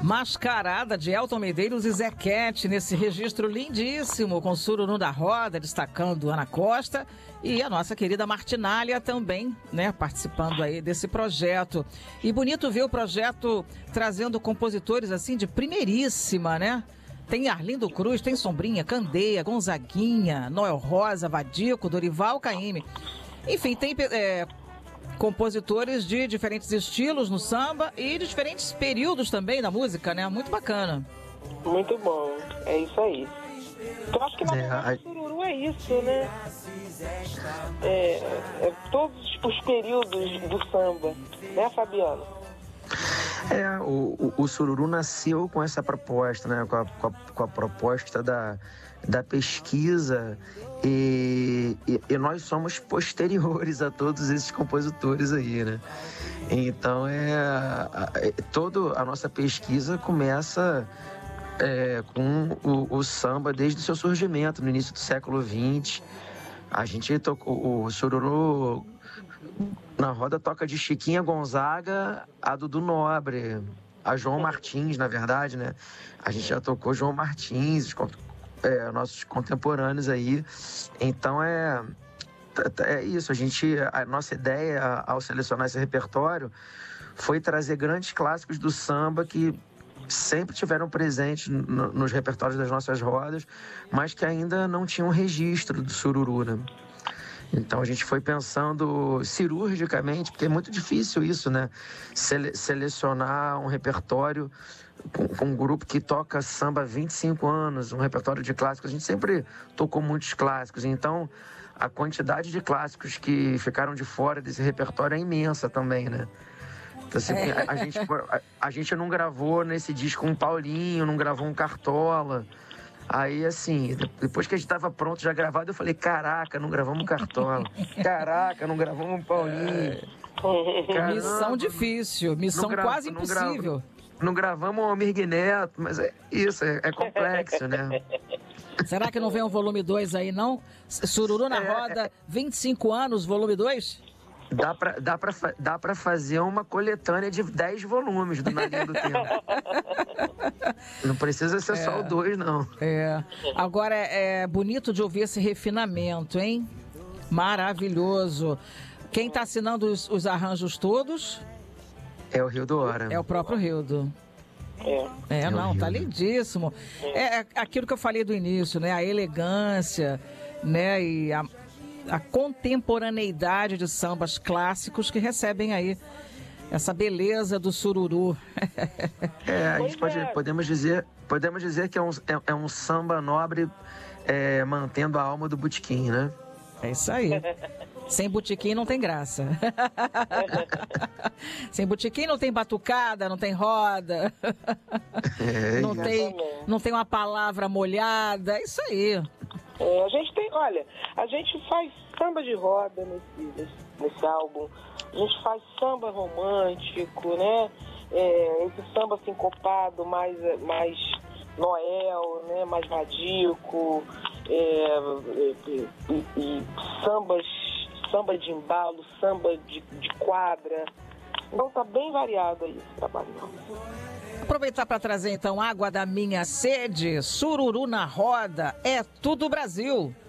Mascarada de Elton Medeiros e Zequete, nesse registro lindíssimo, com Sururu da Roda, destacando Ana Costa e a nossa querida Martinália também, né, participando aí desse projeto. E bonito ver o projeto trazendo compositores assim de primeiríssima, né? Tem Arlindo Cruz, tem Sombrinha, Candeia, Gonzaguinha, Noel Rosa, Vadico, Dorival Caymmi. Enfim, tem compositores de diferentes estilos no samba e de diferentes períodos também da música, né? Muito bacana. Muito bom, é isso aí. Eu acho que na verdade o sururu é isso, né? É todos os períodos do samba, né, Fabiano? O sururu nasceu com essa proposta, né? Com a proposta da pesquisa e nós somos posteriores a todos esses compositores aí, né? Então toda a nossa pesquisa começa com o samba desde o seu surgimento no início do século XX. A gente tocou o sururu na roda, toca de Chiquinha Gonzaga a Dudu Nobre, a João Martins, na verdade, né? A gente já tocou João Martins, nossos contemporâneos aí. Então é isso. A nossa ideia ao selecionar esse repertório foi trazer grandes clássicos do samba que sempre tiveram presentes nos repertórios das nossas rodas, mas que ainda não tinham registro do sururu, né? Então a gente foi pensando cirurgicamente, porque é muito difícil isso, né? Selecionar um repertório com um grupo que toca samba há 25 anos, um repertório de clássicos. A gente sempre tocou muitos clássicos, então a quantidade de clássicos que ficaram de fora desse repertório é imensa também, né? Então, assim, a gente não gravou nesse disco um Paulinho, não gravou um Cartola. Aí, assim, depois que a gente estava pronto, já gravado, eu falei, caraca, não gravamos um Cartola. Caraca, não gravamos um Paulinho. Caramba, missão difícil, missão quase impossível. Não gravamos um Almir Neto, mas é isso, é complexo, né? Será que não vem um volume 2 aí, não? Sururu na Roda, 25 anos, volume 2? Dá pra fazer uma coletânea de 10 volumes do Na Linha do Tempo. Não precisa ser só o 2, não. Agora é bonito de ouvir esse refinamento, hein? Maravilhoso. Quem tá assinando os arranjos todos? É o Rildo Hora. É o próprio Rildo. Tá lindíssimo. É aquilo que eu falei do início, né? A elegância, né? E a contemporaneidade de sambas clássicos que recebem aí essa beleza do sururu. A gente podemos dizer que é um samba nobre mantendo a alma do botequim, né? É isso aí. Sem botequim não tem graça. Sem botequim não tem batucada, não tem roda. Não tem uma palavra molhada. É isso aí. A gente faz samba de roda nesse álbum. A gente faz samba romântico, né? Esse samba sincopado, mais Noel, né? Mais Vadico, e samba de embalo, samba de quadra. Então tá bem variado aí esse trabalho. Aproveitar para trazer então Água da Minha Sede, Sururu na Roda, é tudo Brasil.